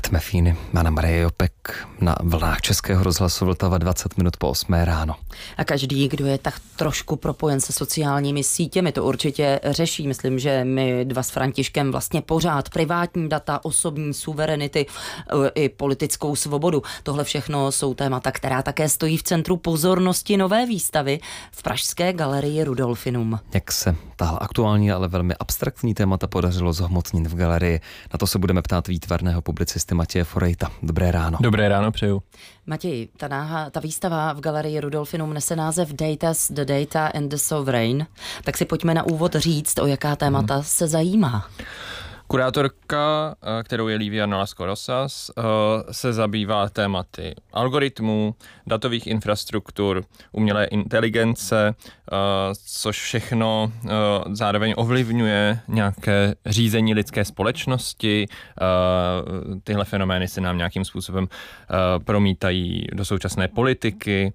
Tme Fíny, Anna Marie Jopek na vlnách Českého rozhlasu Vltava 20 minut po 8 ráno. A každý, kdo je tak trošku propojen se sociálními sítěmi, to určitě řeší. Myslím, že my dva s Františkem vlastně pořád privátní data, osobní suverenity i politickou svobodu. Tohle všechno jsou témata, která také stojí v centru pozornosti nové výstavy v pražské galerii Rudolfinum. Jak se tahle aktuální, ale velmi abstraktní témata podařilo zhmotnit v galerii? Na to se budeme ptát výtvarného publicisty Matěje Forejta. Dobré ráno. Dobré ráno, přeju. Matěj, ta výstava v galerii Rudolfinum nese název Datas, the Data and the Sovereign. Tak si pojďme na úvod říct, o jaká témata se zajímá. Kurátorka, kterou je Lívia Nolasco-Rosas, se zabývá tématy algoritmů, datových infrastruktur, umělé inteligence, což všechno zároveň ovlivňuje nějaké řízení lidské společnosti. Tyhle fenomény se nám nějakým způsobem promítají do současné politiky.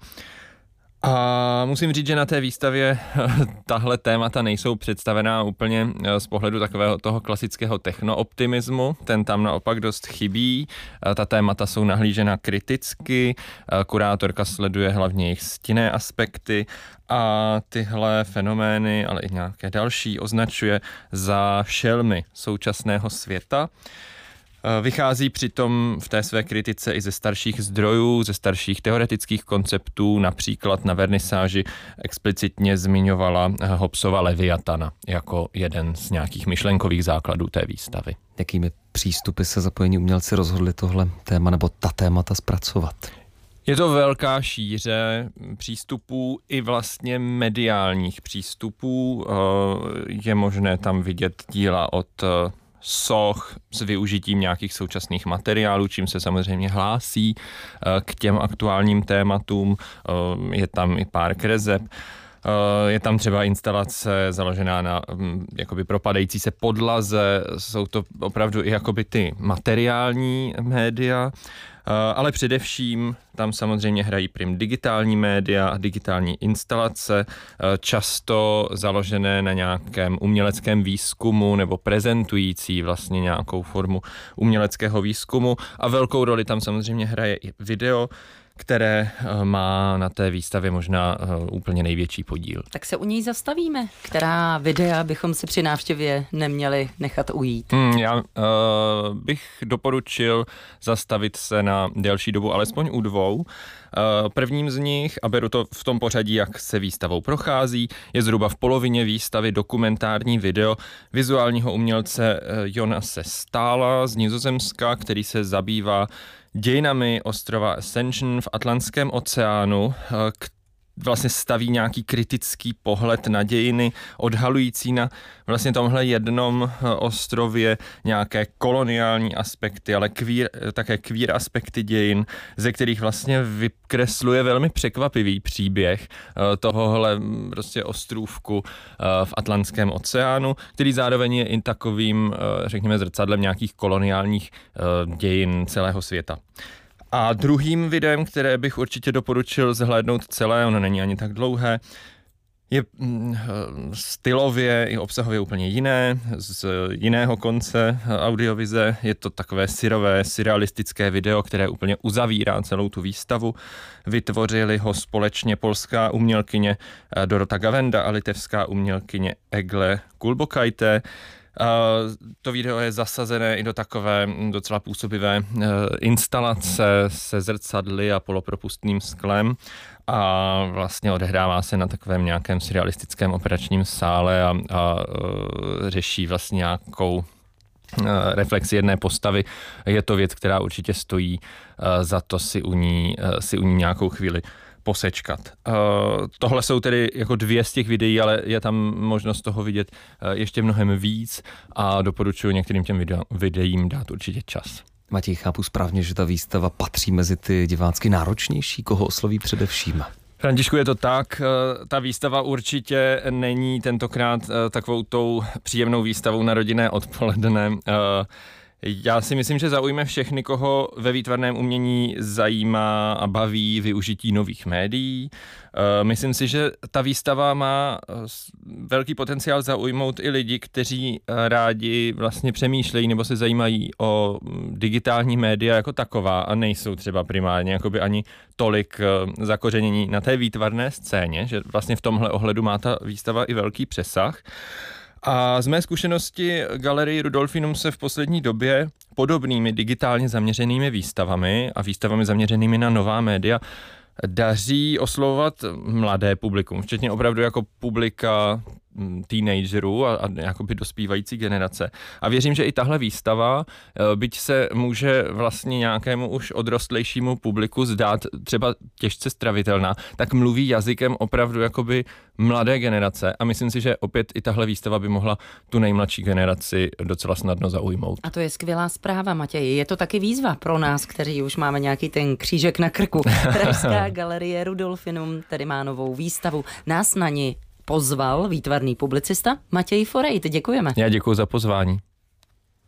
A musím říct, že na té výstavě tahle témata nejsou představená úplně z pohledu takového toho klasického technooptimismu. Ten tam naopak dost chybí. Ta témata jsou nahlížena kriticky. Kurátorka sleduje hlavně jejich stinné aspekty a tyhle fenomény, ale i nějaké další, označuje za šelmy současného světa. Vychází přitom v té své kritice i ze starších zdrojů, ze starších teoretických konceptů, například na vernisáži explicitně zmiňovala Hobbesova Leviatana jako jeden z nějakých myšlenkových základů té výstavy. Jakými přístupy se zapojení umělci rozhodli tohle téma nebo ta témata zpracovat? Je to velká šíře přístupů i vlastně mediálních přístupů. Je možné tam vidět díla od soch s využitím nějakých současných materiálů, čím se samozřejmě hlásí k těm aktuálním tématům. Je tam i pár kreseb. Je tam třeba instalace založená na jakoby propadající se podlaze. Jsou to opravdu i jakoby ty materiální média, ale především tam samozřejmě hrají prim digitální média a digitální instalace, často založené na nějakém uměleckém výzkumu nebo prezentující vlastně nějakou formu uměleckého výzkumu, a velkou roli tam samozřejmě hraje i video, které má na té výstavě možná úplně největší podíl. Tak se u něj zastavíme. Která videa bychom si při návštěvě neměli nechat ujít? Já bych doporučil zastavit se na delší dobu, alespoň u dvou. Prvním z nich, a beru to v tom pořadí, jak se výstavou prochází, je zhruba v polovině výstavy dokumentární video vizuálního umělce Jonase Stahla z Nizozemska, který se zabývá dějinami ostrova Ascension v Atlantském oceánu, vlastně staví nějaký kritický pohled na dějiny, odhalující na vlastně tomhle jednom ostrově nějaké koloniální aspekty, ale také queer aspekty dějin, ze kterých vlastně vykresluje velmi překvapivý příběh tohohle prostě ostrůvku v Atlantském oceánu, který zároveň je i takovým, řekněme, zrcadlem nějakých koloniálních dějin celého světa. A druhým videem, které bych určitě doporučil zhlédnout celé, ono není ani tak dlouhé, je stylově i obsahově úplně jiné, z jiného konce audiovize. Je to takové syrové, surrealistické video, které úplně uzavírá celou tu výstavu. Vytvořili ho společně polská umělkyně Dorota Gawenda a litevská umělkyně Egle Kulbokaite. To video je zasazené i do takové docela působivé instalace se zrcadly a polopropustným sklem a vlastně odehrává se na takovém nějakém surrealistickém operačním sále a řeší vlastně nějakou reflexi jedné postavy. Je to věc, která určitě stojí za to si u ní nějakou chvíli posečkat. Tohle jsou tedy jako 2 z těch videí, ale je tam možnost toho vidět ještě mnohem víc a doporučuji některým těm videím dát určitě čas. Matěj, chápu správně, že ta výstava patří mezi ty divácky náročnější, koho osloví především? Františku, je to tak. Ta výstava určitě není tentokrát takovou tou příjemnou výstavou na rodinné odpoledne. Já si myslím, že zaujme všechny, koho ve výtvarném umění zajímá a baví využití nových médií. Myslím si, že ta výstava má velký potenciál zaujmout i lidi, kteří rádi vlastně přemýšlejí nebo se zajímají o digitální média jako taková a nejsou třeba primárně jakoby ani tolik zakořenění na té výtvarné scéně, že vlastně v tomhle ohledu má ta výstava i velký přesah. A z mé zkušenosti galerii Rudolfinum se v poslední době podobnými digitálně zaměřenými výstavami a výstavami zaměřenými na nová média daří oslovovat mladé publikum, včetně opravdu jako publika teenagerů a jakoby dospívající generace. A věřím, že i tahle výstava, byť se může vlastně nějakému už odrostlejšímu publiku zdát třeba těžce stravitelná, tak mluví jazykem opravdu jakoby mladé generace a myslím si, že opět i tahle výstava by mohla tu nejmladší generaci docela snadno zaujmout. A to je skvělá zpráva, Matěj. Je to taky výzva pro nás, kteří už máme nějaký ten křížek na krku. Pražská galerie Rudolfinum tedy má novou výstavu. Nás na ní pozval výtvarný publicista Matěj Forejt. Děkujeme. Já děkuji za pozvání.